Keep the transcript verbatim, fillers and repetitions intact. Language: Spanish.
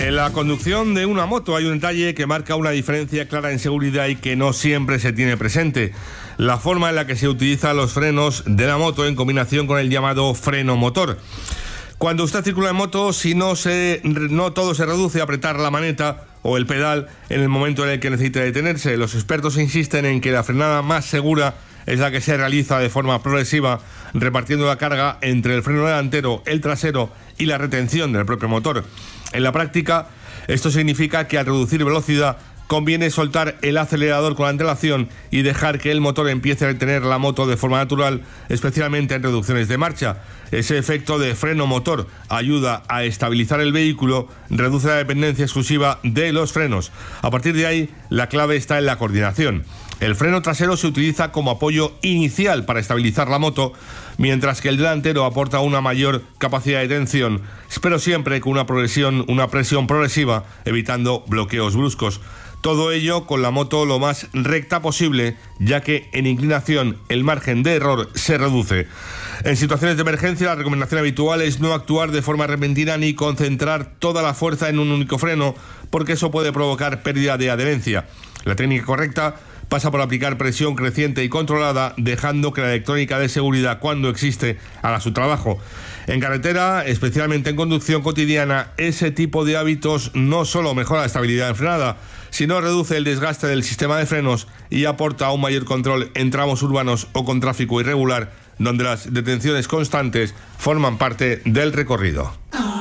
En la conducción de una moto hay un detalle que marca una diferencia clara en seguridad y que no siempre se tiene presente: la forma en la que se utilizan los frenos de la moto en combinación con el llamado freno motor. Cuando usted circula en moto, si no, se, no todo se reduce a apretar la maneta o el pedal en el momento en el que necesite detenerse. Los expertos insisten en que la frenada más segura es la que se realiza de forma progresiva, repartiendo la carga entre el freno delantero, el trasero y la retención del propio motor. En la práctica, esto significa que al reducir velocidad conviene soltar el acelerador con antelación y dejar que el motor empiece a retener la moto de forma natural, especialmente en reducciones de marcha. Ese efecto de freno motor ayuda a estabilizar el vehículo, reduce la dependencia exclusiva de los frenos. A partir de ahí, la clave está en la coordinación. El freno trasero se utiliza como apoyo inicial para estabilizar la moto, mientras que el delantero aporta una mayor capacidad de tensión, pero siempre con una progresión, una presión progresiva, evitando bloqueos bruscos. Todo ello con la moto lo más recta posible, ya que en inclinación el margen de error se reduce. En situaciones de emergencia, la recomendación habitual es no actuar de forma repentina ni concentrar toda la fuerza en un único freno, porque eso puede provocar pérdida de adherencia. La técnica correcta pasa por aplicar presión creciente y controlada, dejando que la electrónica de seguridad, cuando existe, haga su trabajo. En carretera, especialmente en conducción cotidiana, ese tipo de hábitos no solo mejora la estabilidad en frenada, sino reduce el desgaste del sistema de frenos y aporta un mayor control en tramos urbanos o con tráfico irregular, donde las detenciones constantes forman parte del recorrido.